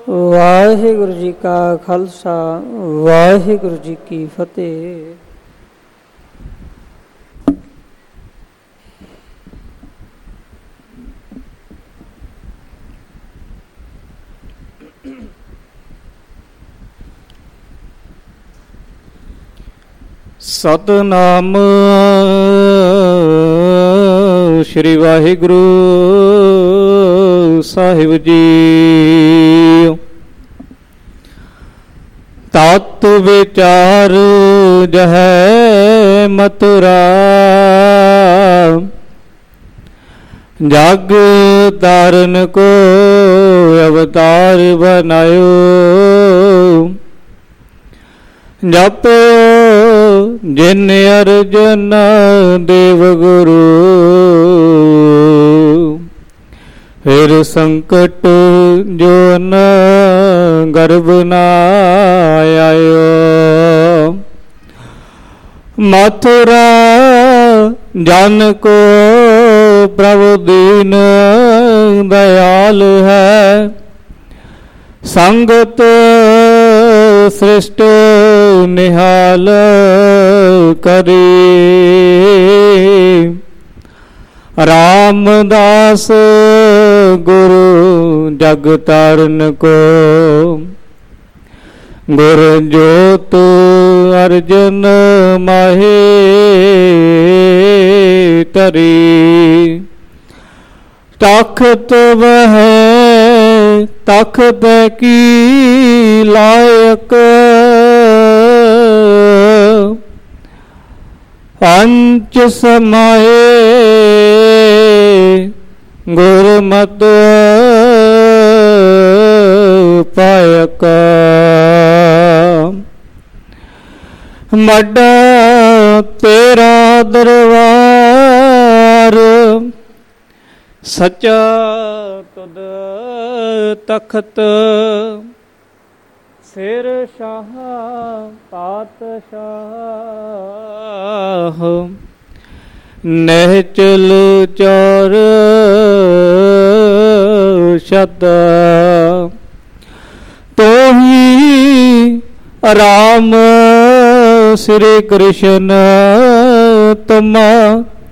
ਵਾਹਿਗੁਰੂ ਜੀ ਕਾ ਖਾਲਸਾ ਵਾਹਿਗੁਰੂ ਜੀ ਕੀ ਫਤਿਹ। ਸਤਿਨਾਮ ਸ਼੍ਰੀ ਵਾਹਿਗੁਰੂ ਸਾਹਿਬ ਜੀ। ਤਤ ਵਿਚਾਰ ਜਹੈ ਮਥੁਰਾ, ਜਗ ਤਾਰਨ ਕੋ ਅਵਤਾਰ ਬਨਾਇਓ। ਜਪਿਓ ਜਿਨ ਅਰਜਨ ਦੇਵ ਗੁਰੂ, ਫਿਰ ਸੰਕਟ ਜੋ ਨ ਗਰਭ ਨ ਆਇਓ। ਮਥੁਰਾ ਜਨ ਕੋ ਪ੍ਰਭੁ ਦੀਨ ਦਇਆਲ ਹੈ, ਸੰਗਤ ਸ੍ਰਿਸ਼ਟ ਨਿਹਾਲ ਕਰੀ। ਰਾਮਦਾਸ ਗੁਰੂ ਜਗ ਤਾਰਨ ਕੋ, ਗੁਰ ਜੋਤ ਅਰਜਨ ਮਾਹੇ ਤਰੀ। ਤਖਤ ਵਹਿ ਤਖਤ ਕੀ ਲਾਇਕ, ਪੰਚ ਸਮਾਏ ਗੁਰਮਤਿ ਪਾਇਕ। ਵੱਡਾ ਤੇਰਾ ਦਰਬਾਰ, ਸੱਚਾ ਤੁਧ ਤਖਤ। ਸਿਰ ਸ਼ਾਹ ਪਾਤਸ਼ਾਹ, ਨਿਹਚਲ ਚਾਰ ਸ਼ਬਦ। ਤੋਹੀ ਰਾਮ ਸ੍ਰੀ ਕ੍ਰਿਸ਼ਨ, ਤੁਮ